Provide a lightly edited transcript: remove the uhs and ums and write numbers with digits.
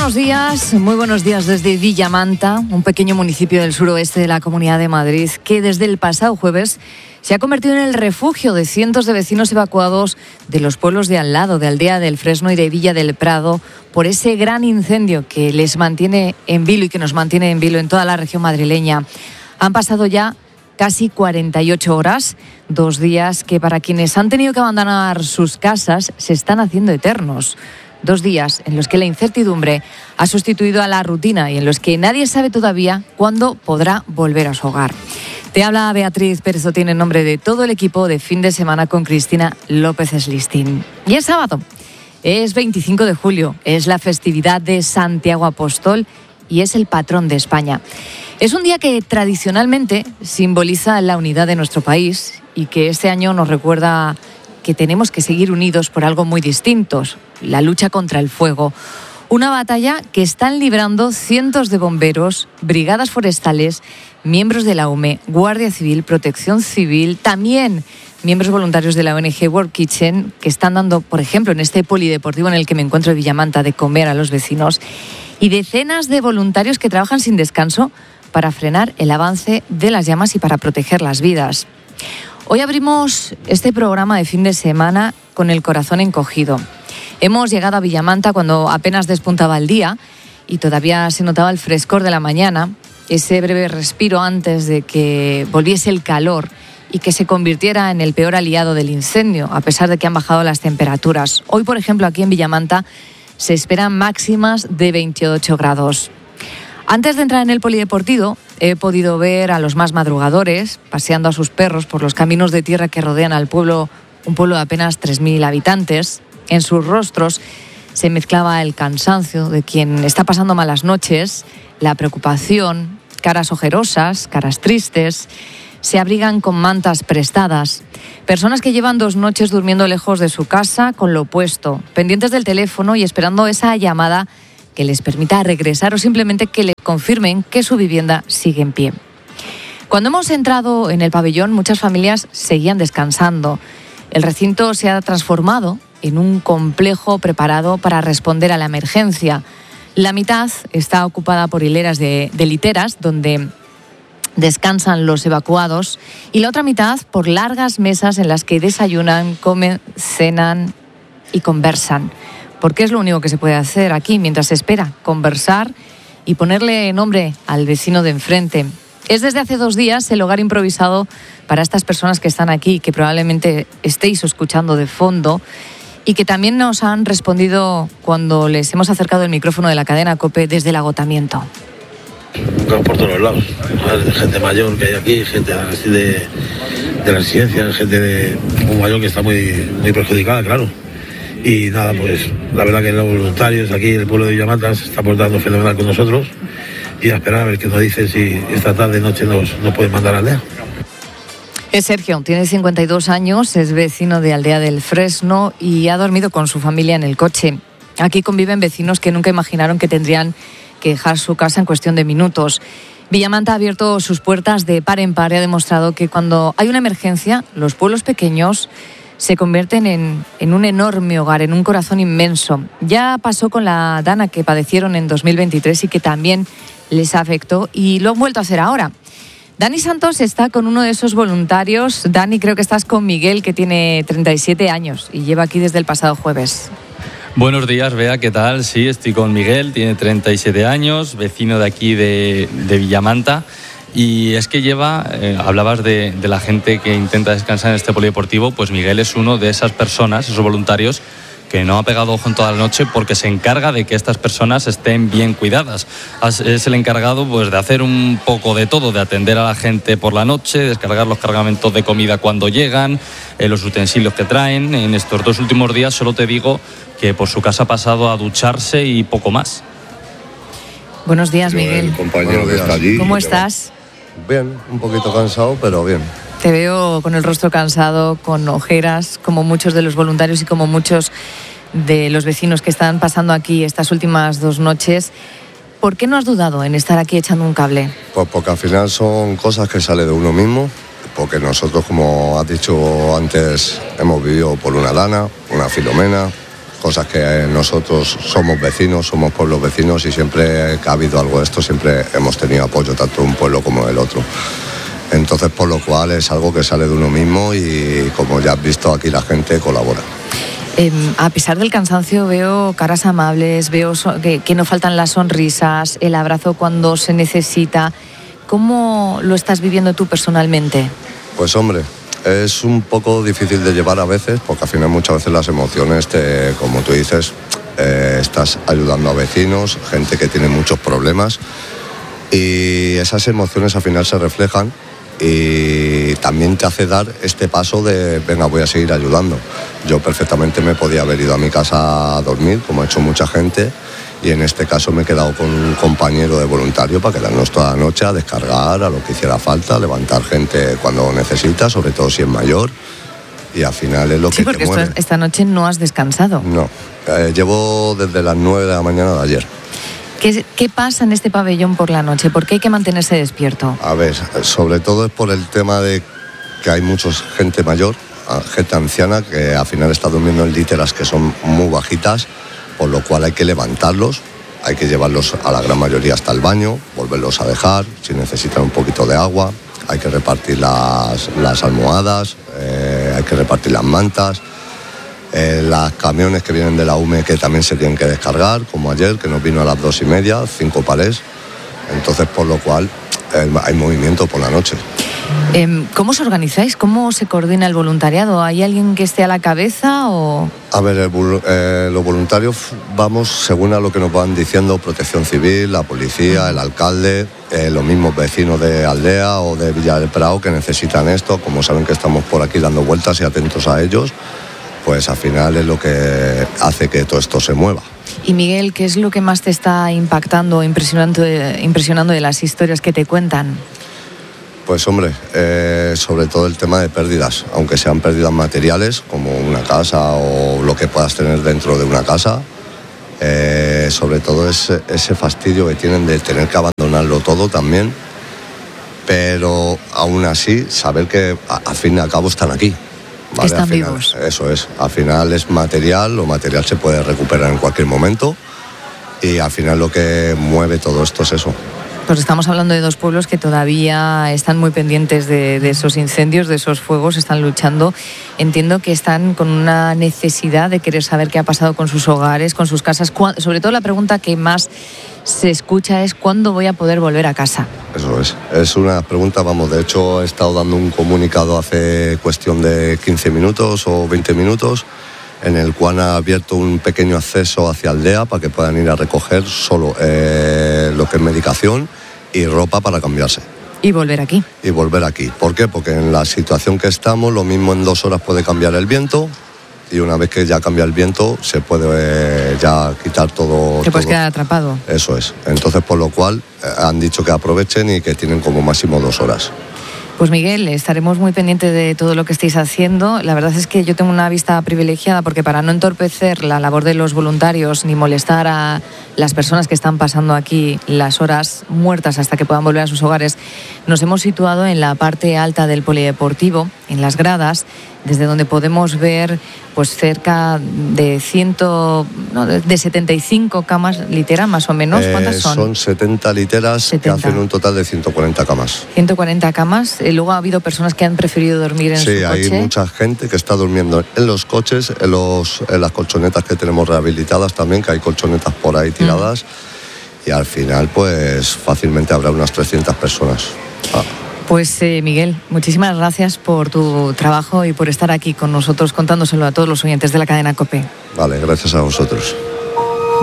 buenos días desde Villamanta, un pequeño municipio del suroeste de la Comunidad de Madrid, que desde el pasado jueves se ha convertido en el refugio de cientos de vecinos evacuados de los pueblos de al lado, de Aldea del Fresno y de Villa del Prado, por ese gran incendio que les mantiene en vilo y que nos mantiene en vilo en toda la región madrileña. Han pasado ya casi 48 horas, 2 días que para quienes han tenido que abandonar sus casas se están haciendo eternos. 2 días en los que la incertidumbre ha sustituido a la rutina y en los que nadie sabe todavía cuándo podrá volver a su hogar. Te habla Beatriz Pérez Otín en nombre de todo el equipo de Fin de Semana con Cristina López Slistin. Y es sábado, es 25 de julio, es la festividad de Santiago Apóstol y es el patrón de España. Es un día que tradicionalmente simboliza la unidad de nuestro país y que este año nos recuerda que tenemos que seguir unidos por algo muy distinto, la lucha contra el fuego. Una batalla que están librando cientos de bomberos, brigadas forestales, miembros de la UME, Guardia Civil, Protección Civil, también miembros voluntarios de la ONG World Kitchen, que están dando, por ejemplo, en este polideportivo en el que me encuentro en Villamanta, de comer a los vecinos, y decenas de voluntarios que trabajan sin descanso para frenar el avance de las llamas y para proteger las vidas. Hoy abrimos este programa de fin de semana con el corazón encogido. Hemos llegado a Villamanta cuando apenas despuntaba el día y todavía se notaba el frescor de la mañana, ese breve respiro antes de que volviese el calor y que se convirtiera en el peor aliado del incendio, a pesar de que han bajado las temperaturas. Hoy, por ejemplo, aquí en Villamanta se esperan máximas de 28 grados. Antes de entrar en el polideportivo, he podido ver a los más madrugadores paseando a sus perros por los caminos de tierra que rodean al pueblo, un pueblo de apenas 3.000 habitantes. En sus rostros se mezclaba el cansancio de quien está pasando malas noches, la preocupación, caras ojerosas, caras tristes. Se abrigan con mantas prestadas. Personas que llevan 2 noches durmiendo lejos de su casa con lo opuesto, pendientes del teléfono y esperando esa llamada que les permita regresar o simplemente que les confirmen que su vivienda sigue en pie. Cuando hemos entrado en el pabellón, muchas familias seguían descansando. El recinto se ha transformado en un complejo preparado para responder a la emergencia. La mitad está ocupada por hileras de literas donde descansan los evacuados y la otra mitad por largas mesas en las que desayunan, comen, cenan y conversan. Porque es lo único que se puede hacer aquí mientras se espera, conversar y ponerle nombre al vecino de enfrente. Es desde hace 2 días el hogar improvisado para estas personas que están aquí, que probablemente estéis escuchando de fondo y que también nos han respondido cuando les hemos acercado el micrófono de la cadena COPE desde el agotamiento. Por todos lados, gente mayor que hay aquí, gente así de residencias, gente de un mayor que está muy perjudicada, claro. Y nada, pues la verdad que los voluntarios aquí en el pueblo de Villamanta se están portando fenomenal con nosotros y a esperar a ver qué nos dicen si esta tarde noche nos pueden mandar a Aldea. Es Sergio, tiene 52 años, es vecino de Aldea del Fresno y ha dormido con su familia en el coche. Aquí conviven vecinos que nunca imaginaron que tendrían que dejar su casa en cuestión de minutos. Villamanta ha abierto sus puertas de par en par y ha demostrado que cuando hay una emergencia, los pueblos pequeños se convierten en un enorme hogar, en un corazón inmenso. Ya pasó con la dana que padecieron en 2023 y que también les afectó y lo han vuelto a hacer ahora. Dani Santos está con uno de esos voluntarios. Dani, creo que estás con Miguel, que tiene 37 años y lleva aquí desde el pasado jueves. Buenos días, Bea, ¿qué tal? Sí, estoy con Miguel, tiene 37 años, vecino de aquí de Villamanta. Y es que hablabas de la gente que intenta descansar en este polideportivo, pues Miguel es uno de esas personas, esos voluntarios, que no ha pegado ojo en toda la noche porque se encarga de que estas personas estén bien cuidadas. Es el encargado pues de hacer un poco de todo, de atender a la gente por la noche, descargar los cargamentos de comida cuando llegan, los utensilios que traen. En estos 2 últimos días solo te digo que por su casa ha pasado a ducharse y poco más. Buenos días, Miguel. El compañero que está allí. ¿Cómo estás? Bien, un poquito cansado, pero bien. Te veo con el rostro cansado, con ojeras, como muchos de los voluntarios y como muchos de los vecinos que están pasando aquí estas últimas 2 noches. ¿Por qué no has dudado en estar aquí echando un cable? Pues porque al final son cosas que salen de uno mismo, porque nosotros, como has dicho antes, hemos vivido por una Dana, una Filomena, cosas que nosotros somos vecinos, somos pueblos vecinos y siempre que ha habido algo de esto, siempre hemos tenido apoyo tanto de un pueblo como del otro. Entonces, por lo cual es algo que sale de uno mismo y como ya has visto aquí la gente colabora. A pesar del cansancio veo caras amables, veo que no faltan las sonrisas, el abrazo cuando se necesita. ¿Cómo lo estás viviendo tú personalmente? Pues hombre, es un poco difícil de llevar a veces porque al final muchas veces las emociones, como tú dices, estás ayudando a vecinos, gente que tiene muchos problemas y esas emociones al final se reflejan y también te hace dar este paso de venga, voy a seguir ayudando. Yo perfectamente me podía haber ido a mi casa a dormir, como ha hecho mucha gente, y en este caso me he quedado con un compañero de voluntario para quedarnos toda la noche a descargar, a lo que hiciera falta, levantar gente cuando necesita, sobre todo si es mayor, y al final es lo que te mueve. Sí, porque esta noche no has descansado. No, llevo desde las 9 de la mañana de ayer. ¿Qué pasa en este pabellón por la noche? ¿Por qué hay que mantenerse despierto? A ver, sobre todo es por el tema de que hay mucha gente mayor, gente anciana, que al final está durmiendo en literas que son muy bajitas, por lo cual hay que levantarlos, hay que llevarlos a la gran mayoría hasta el baño, volverlos a dejar, si necesitan un poquito de agua, hay que repartir las almohadas, hay que repartir las mantas. Los camiones que vienen de la UME que también se tienen que descargar, como ayer, que nos vino a las 2:30, 5 palés. Entonces, por lo cual, hay movimiento por la noche. ¿Cómo os organizáis? ¿Cómo se coordina el voluntariado? ¿Hay alguien que esté a la cabeza o...? A ver, los voluntarios vamos según a lo que nos van diciendo Protección Civil, la policía, el alcalde, los mismos vecinos de Aldea o de Villa del Prado que necesitan esto. Como saben que estamos por aquí dando vueltas y atentos a ellos, pues al final es lo que hace que todo esto se mueva. Y Miguel, ¿qué es lo que más te está impactando, impresionando de las historias que te cuentan? Pues hombre, sobre todo el tema de pérdidas, aunque sean pérdidas materiales, como una casa o lo que puedas tener dentro de una casa, sobre todo ese fastidio que tienen de tener que abandonarlo todo también, pero aún así saber que al fin y al cabo están aquí. ¿Vale? Están final, vivos. Eso es, al final es material, lo material se puede recuperar en cualquier momento y al final lo que mueve todo esto es eso. Pues estamos hablando de dos pueblos que todavía están muy pendientes de esos incendios, de esos fuegos, están luchando. Entiendo que están con una necesidad de querer saber qué ha pasado con sus hogares, con sus casas. Sobre todo la pregunta que más se escucha es ¿cuándo voy a poder volver a casa? Eso es una pregunta, vamos, de hecho he estado dando un comunicado hace cuestión de 15 minutos o 20 minutos en el cual ha abierto un pequeño acceso hacia Aldea para que puedan ir a recoger solo lo que es medicación y ropa para cambiarse. Y volver aquí. Y volver aquí. ¿Por qué? Porque en la situación que estamos, lo mismo en 2 horas puede cambiar el viento y una vez que ya cambia el viento se puede ya quitar todo. Te puedes quedar atrapado. Eso es. Entonces, por lo cual han dicho que aprovechen y que tienen como máximo 2 horas. Pues Miguel, estaremos muy pendientes de todo lo que estéis haciendo. La verdad es que yo tengo una vista privilegiada porque para no entorpecer la labor de los voluntarios ni molestar a las personas que están pasando aquí las horas muertas hasta que puedan volver a sus hogares, nos hemos situado en la parte alta del polideportivo, en las gradas, desde donde podemos ver pues cerca de 75 camas literas más o menos. ¿Cuántas son? Son 70 literas 70. Que hacen un total de 140 camas. 140 camas. Luego ha habido personas que han preferido dormir en su coche. Sí, hay mucha gente que está durmiendo en los coches, en las colchonetas que tenemos rehabilitadas también, que hay colchonetas por ahí tiradas. Y al final pues fácilmente habrá unas 300 personas. Pues Miguel, muchísimas gracias por tu trabajo y por estar aquí con nosotros contándoselo a todos los oyentes de la cadena COPE. Vale, gracias a vosotros.